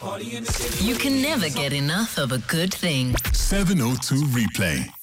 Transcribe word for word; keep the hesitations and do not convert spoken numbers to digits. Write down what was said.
You can never get enough of a good thing. seven oh two Replay.